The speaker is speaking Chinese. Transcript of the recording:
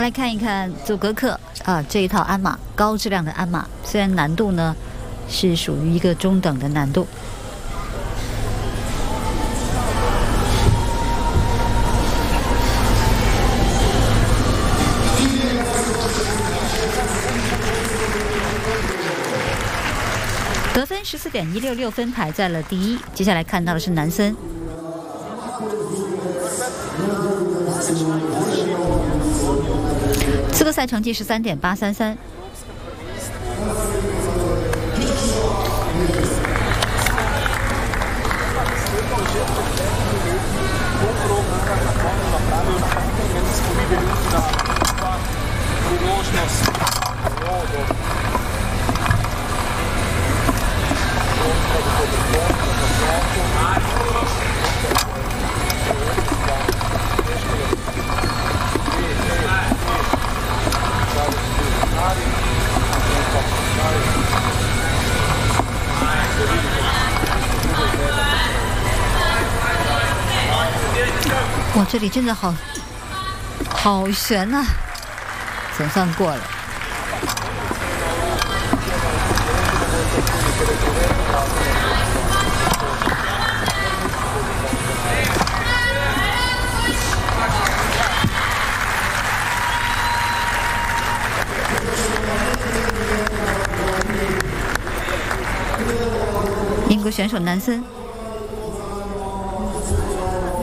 来看一看祖格克这一套鞍马，高质量的鞍马，虽然难度呢是属于一个中等的难度。得分14.166分，排在了第一。接下来看到的是南森。资格赛成绩13.833。哇，这里真的好悬啊！总算过了。英国选手南森。